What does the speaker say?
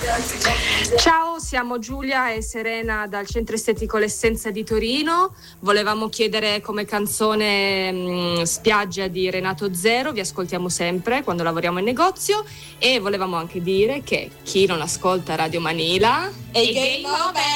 Ciao, siamo Giulia e Serena dal Centro Estetico L'Essenza di Torino. Volevamo chiedere come canzone Spiaggia di Renato Zero, vi ascoltiamo sempre quando lavoriamo in negozio, e volevamo anche dire che chi non ascolta Radio Manila è Game Over.